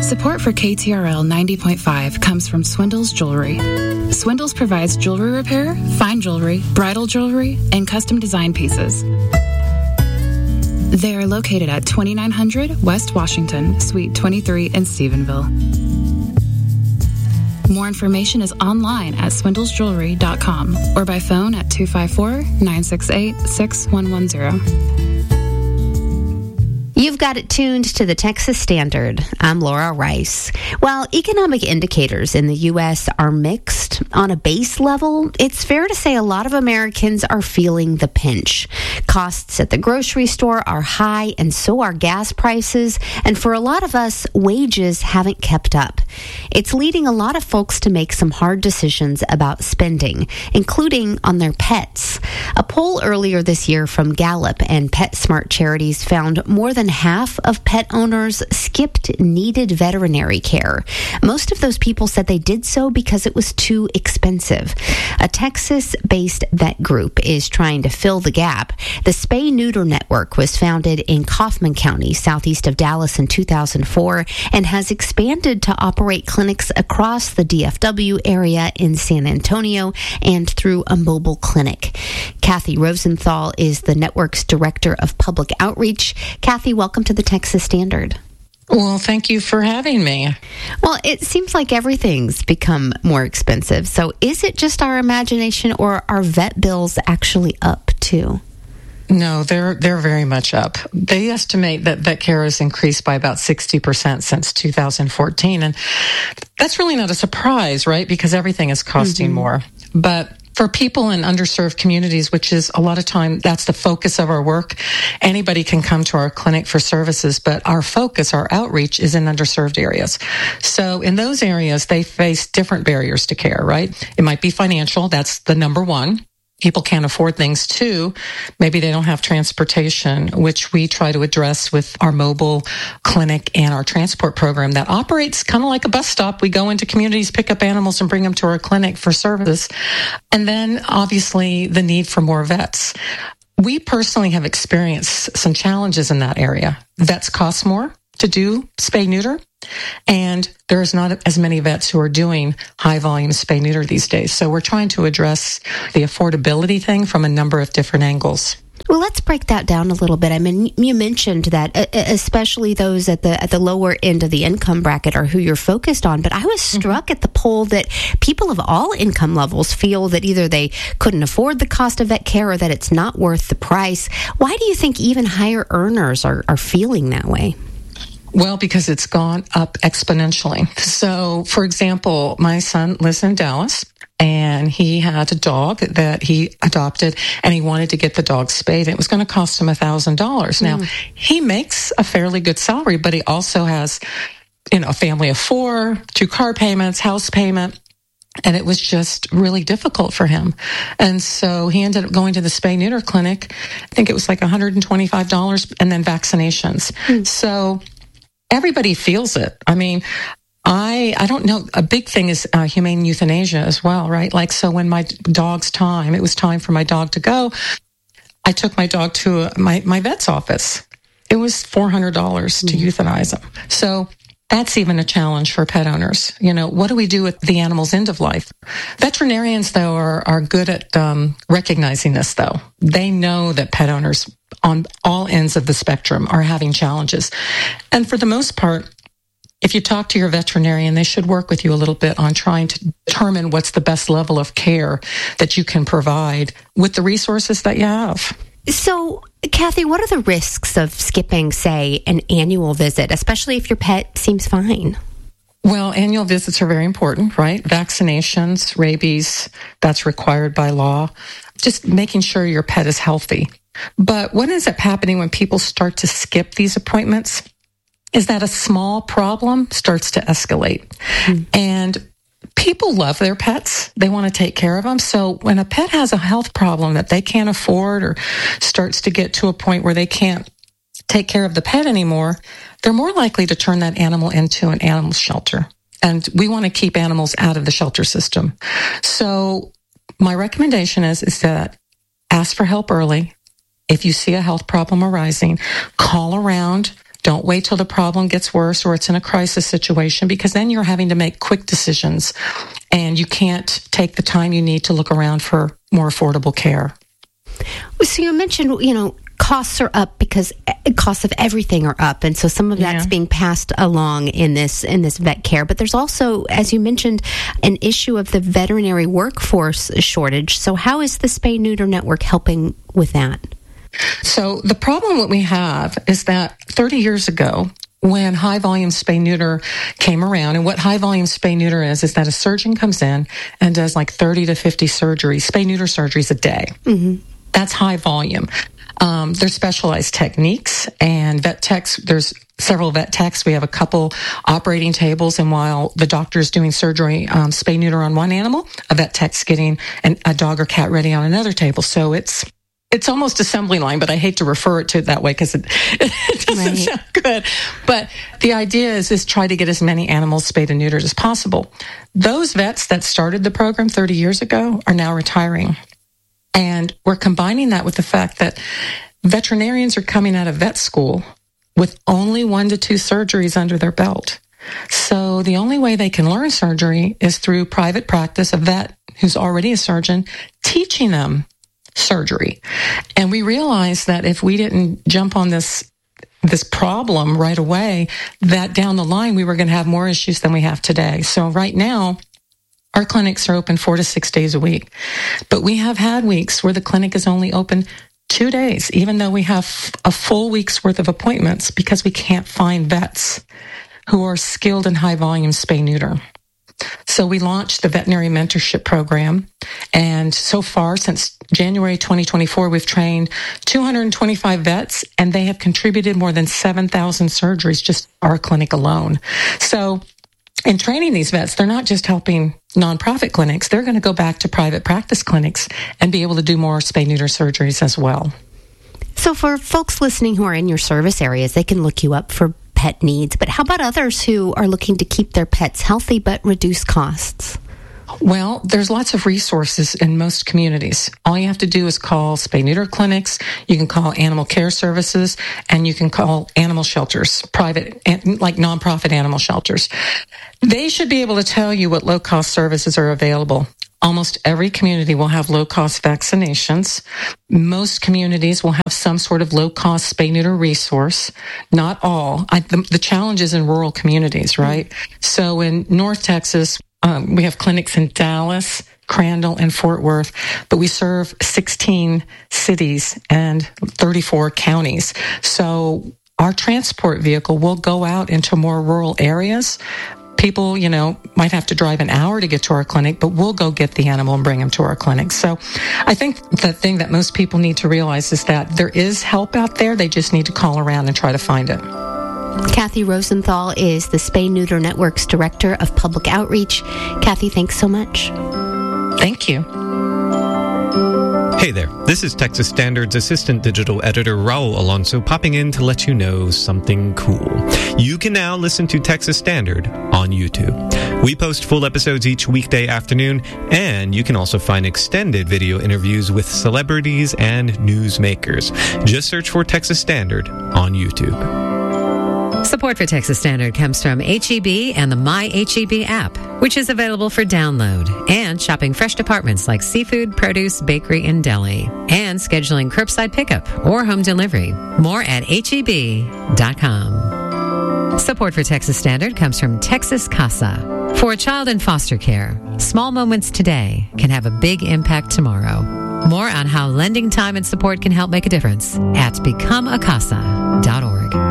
Support for KTRL 90.5 comes from Swindle's Jewelry. Swindle's provides jewelry repair, fine jewelry, bridal jewelry, and custom design pieces. They are located at 2900 West Washington, Suite 23 in Stephenville. More information is online at swindlesjewelry.com or by phone at 254-968-6110. You've got it tuned to the Texas Standard. I'm Laura Rice. While economic indicators in the U.S. are mixed, on a base level, it's fair to say a lot of Americans are feeling the pinch. Costs at the grocery store are high, and so are gas prices. And for a lot of us, wages haven't kept up. It's leading a lot of folks to make some hard decisions about spending, including on their pets. A poll earlier this year from Gallup and PetSmart Charities found more than half of pet owners skipped needed veterinary care. Most of those people said they did so because it was too expensive. A Texas-based vet group is trying to fill the gap. The Spay Neuter Network was founded in Kaufman County, southeast of Dallas, in 2004 and has expanded to operate clinics across the DFW area in San Antonio and through a mobile clinic. Kathy Rosenthal is the network's director of public outreach. Kathy, welcome to the Texas Standard. Well, thank you for having me. Well, it seems like everything's become more expensive. So is it just our imagination, or are vet bills actually up too? No, they're very much up. They estimate that vet care has increased by about 60% since 2014. And that's really not a surprise, right? Because everything is costing more. But for people in underserved communities, which is a lot of time, that's the focus of our work. Anybody can come to our clinic for services, but our focus, our outreach is in underserved areas. So in those areas, they face different barriers to care, right? It might be financial. That's the number one. People can't afford things. Two, maybe they don't have transportation, which we try to address with our mobile clinic and our transport program that operates kind of like a bus stop. We go into communities, pick up animals, and bring them to our clinic for service. And then, obviously, the need for more vets. We personally have experienced some challenges in that area. Vets cost more to do spay-neuter, and there's not as many vets who are doing high-volume spay-neuter these days. So we're trying to address the affordability thing from a number of different angles. Well, let's break that down a little bit. I mean, you mentioned that especially those at the lower end of the income bracket are who you're focused on. But I was struck at the poll that people of all income levels feel that either they couldn't afford the cost of vet care or that it's not worth the price. Why do you think even higher earners are feeling that way? Well, because it's gone up exponentially. So, for example, my son lives in Dallas, and he had a dog that he adopted, and he wanted to get the dog spayed. It was going to cost him $1,000. Now, he makes a fairly good salary, but he also has, a family of 4, 2 car payments, house payment. And it was just really difficult for him. And so he ended up going to the spay-neuter clinic. I think it was like $125, and then vaccinations. So everybody feels it. I mean, I don't know. A big thing is humane euthanasia as well, right? Like, so when it was time for my dog to go, I took my dog to my vet's office. It was $400 to euthanize him. So that's even a challenge for pet owners. What do we do with the animal's end of life? Veterinarians, though, are good at recognizing this, though. They know that pet owners on all ends of the spectrum are having challenges. And for the most part, if you talk to your veterinarian, they should work with you a little bit on trying to determine what's the best level of care that you can provide with the resources that you have. So, Kathy, what are the risks of skipping, say, an annual visit, especially if your pet seems fine? Well, annual visits are very important, right? Vaccinations, rabies, that's required by law. Just making sure your pet is healthy. But what ends up happening when people start to skip these appointments is that a small problem starts to escalate. And people love their pets. They want to take care of them. So when a pet has a health problem that they can't afford or starts to get to a point where they can't take care of the pet anymore, they're more likely to turn that animal into an animal shelter. And we want to keep animals out of the shelter system. So my recommendation is that ask for help early. If you see a health problem arising, call around Don't wait till the problem gets worse or it's in a crisis situation, because then you're having to make quick decisions and you can't take the time you need to look around for more affordable care. So you mentioned, costs are up because costs of everything are up, and so some of that's being passed along in this vet care. But there's also, as you mentioned, an issue of the veterinary workforce shortage. So how is the Spay Neuter Network helping with that? So the problem that we have is that 30 years ago, when high volume spay neuter came around, and what high volume spay neuter is that a surgeon comes in and does like 30 to 50 surgeries, spay neuter surgeries a day. Mm-hmm. That's high volume. There's specialized techniques, and vet techs, there's several vet techs. We have a couple operating tables, and while the doctor is doing surgery, spay neuter on one animal, a vet tech's getting a dog or cat ready on another table. So it's almost assembly line, but I hate to refer it to it that way because it doesn't sound good. But the idea is try to get as many animals spayed and neutered as possible. Those vets that started the program 30 years ago are now retiring. And we're combining that with the fact that veterinarians are coming out of vet school with only 1 to 2 surgeries under their belt. So the only way they can learn surgery is through private practice, a vet who's already a surgeon teaching them surgery. And we realized that if we didn't jump on this problem right away, that down the line we were going to have more issues than we have today. So right now, our clinics are open 4 to 6 days a week. But we have had weeks where the clinic is only open 2 days, even though we have a full week's worth of appointments, because we can't find vets who are skilled in high volume spay neuter. So we launched the veterinary mentorship program, and so far since January 2024, we've trained 225 vets, and they have contributed more than 7,000 surgeries just our clinic alone. So in training these vets, they're not just helping nonprofit clinics, they're going to go back to private practice clinics and be able to do more spay-neuter surgeries as well. So for folks listening who are in your service areas, they can look you up for pet needs. But how about others who are looking to keep their pets healthy but reduce costs? Well, there's lots of resources in most communities. All you have to do is call spay-neuter clinics, you can call animal care services, and you can call animal shelters, private, like nonprofit animal shelters. They should be able to tell you what low-cost services are available. Almost every community will have low-cost vaccinations. Most communities will have some sort of low-cost spay-neuter resource. Not all. The challenge is in rural communities, right? So in North Texas, we have clinics in Dallas, Crandall, and Fort Worth, but we serve 16 cities and 34 counties. So our transport vehicle will go out into more rural areas. People, might have to drive an hour to get to our clinic, but we'll go get the animal and bring him to our clinic. So I think the thing that most people need to realize is that there is help out there. They just need to call around and try to find it. Kathy Rosenthal is the Spay Neuter Network's Director of Public Outreach. Kathy, thanks so much. Thank you. Hey there, this is Texas Standard's Assistant Digital Editor Raul Alonso popping in to let you know something cool. You can now listen to Texas Standard on YouTube. We post full episodes each weekday afternoon, and you can also find extended video interviews with celebrities and newsmakers. Just search for Texas Standard on YouTube. Support for Texas Standard comes from H-E-B and the My H-E-B app, which is available for download, and shopping fresh departments like seafood, produce, bakery, and deli, and scheduling curbside pickup or home delivery. More at HEB.com. Support for Texas Standard comes from Texas Casa. For a child in foster care, small moments today can have a big impact tomorrow. More on how lending time and support can help make a difference at becomeacasa.org.